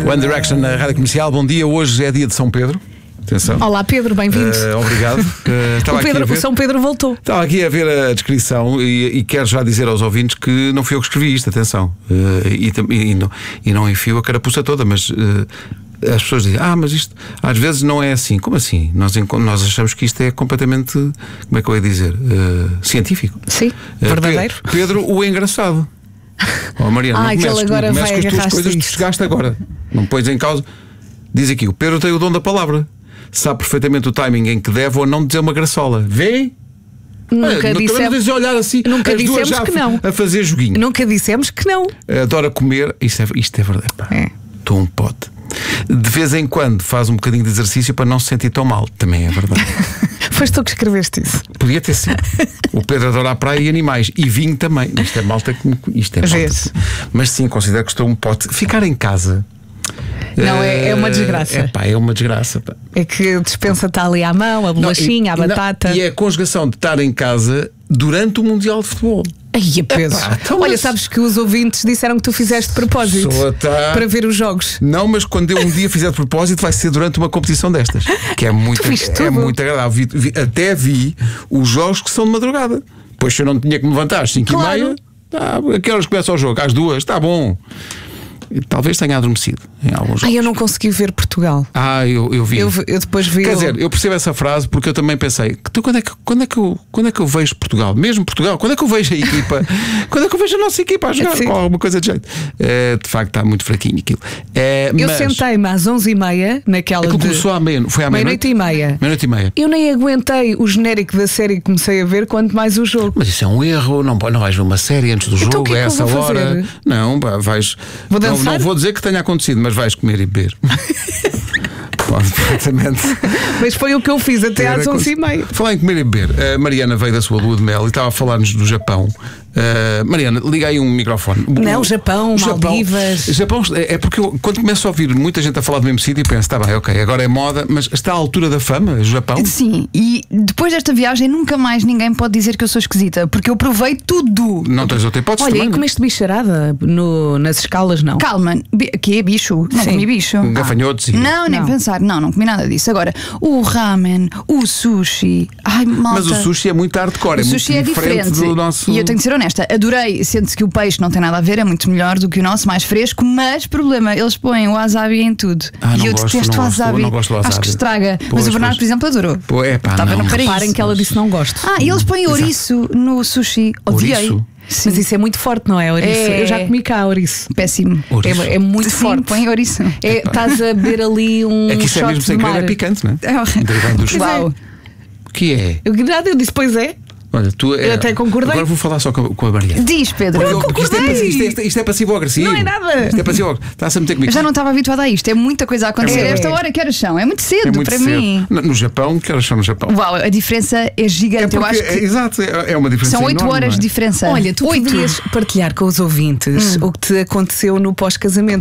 One Direction na Rádio Comercial. Bom dia, hoje é dia de São Pedro. Atenção. Olá Pedro, bem-vindo. Obrigado. O São Pedro voltou. Estava aqui a ver a descrição e quero já dizer aos ouvintes que não fui eu que escrevi isto, atenção. E não enfio a carapuça toda, mas as pessoas dizem, mas isto às vezes não é assim. Como assim? Nós achamos que isto é completamente, como é que eu ia dizer? Científico. Sim, verdadeiro. Pedro, o engraçado. Mariana, que ele agora vai com as tuas coisas que tu chegaste agora. Não pões em causa. Diz aqui, o Pedro tem o dom da palavra. Sabe perfeitamente o timing em que deve ou não dizer uma graçola. Vê? Nunca dissemos olhar assim, nunca dissemos que não. A fazer joguinho. Nunca dissemos que não. Adora comer. Isto é verdade. Estou um pote. De vez em quando faz um bocadinho de exercício para não se sentir tão mal. Também é verdade. Foste tu que escreveste isso. Podia ter sido. O Pedro adora a praia e animais. E vinho também. Isto é malta. Mas sim, considero que estou um pote. Ficar em casa. Não, é uma desgraça. É uma desgraça. É que a despensa está ali à mão, a bolachinha, a batata. E é a conjugação de estar em casa durante o Mundial de Futebol. Ai, Pedro. Olha, sabes que os ouvintes disseram que tu fizeste de propósito para ver os jogos. Não, mas quando eu um dia fizer de propósito, vai ser durante uma competição destas. Que é muito, muito agradável. Até vi os jogos que são de madrugada. Pois se eu não tinha que me levantar às 5h30, a que horas começa o jogo? Às 2, está bom. Talvez tenha adormecido em alguns jogos. Eu não consegui ver Portugal. Eu vi. Eu depois vi. Quer dizer, eu percebo essa frase porque eu também pensei, quando é que eu vejo Portugal? Mesmo Portugal, quando é que eu vejo a equipa? Quando é que eu vejo a nossa equipa a jogar com alguma coisa de jeito? De facto está muito fraquinho aquilo. Eu sentei-me às 11h30 naquela começou foi à meia-noite e meia. Meia-noite e meia. Eu nem aguentei o genérico da série que comecei a ver, quanto mais o jogo. Mas isso é um erro, não vais ver uma série antes do jogo, que é essa hora. Fazer? Não, vais. Não vou dizer que tenha acontecido, mas vais comer e beber. Perfeitamente. Mas foi o que eu fiz até às 11h30. Falar em comer e beber, a Mariana veio da sua lua de mel e estava a falar-nos do Japão. Mariana, liga aí um microfone. Não, Japão, Maldivas. Japão é porque quando começo a ouvir muita gente a falar do mesmo sítio, penso, está bem, ok, agora é moda, mas está à altura da fama, o Japão? Sim, e depois desta viagem nunca mais ninguém pode dizer que eu sou esquisita, porque eu provei tudo. Não tens outra hipótese. Olha, também, e comeste bicharada nas escalas, não? Calma, que é bicho? Não comi bicho. Gafanhotos e... Não, nem pensar, não comi nada disso. Agora, o ramen, o sushi. Ai, malta. Mas o sushi é muito hardcore, o sushi muito diferente do nosso. E eu tenho que ser honesta, adorei, sendo-se que o peixe não tem nada a ver, é muito melhor do que o nosso, mais fresco, mas problema, eles põem o wasabi em tudo. E eu detesto o wasabi. Acho que estraga. Mas o Bernardo, por exemplo, adorou. Estava no paraíso. Reparem que ela disse não gosto. E eles põem ouriço no sushi. Odiei. Sim. Mas isso é muito forte, não é? Ouriço. Eu já comi cá ouriço. Péssimo. É muito forte. Põe ouriço. Estás a beber ali um que isso shot é mesmo sem querer, é picante, não é? Uau. O que é? Eu disse, pois é. Olha, eu até concordei. Agora vou falar só com a Mariana. Diz, Pedro. Isto é passivo-agressivo. Não é nada. Isto é passivo-agressivo. Está-se a meter comigo. Eu já não estava habituada a isto. É muita coisa a acontecer. Esta hora, que horas são? É muito cedo para mim. No Japão, que horas são no Japão? Uau, a diferença é gigante. Eu acho que... Exato, é uma diferença. São 8 enorme, horas de diferença. Olha, tu podias partilhar com os ouvintes o que te aconteceu no pós-casamento.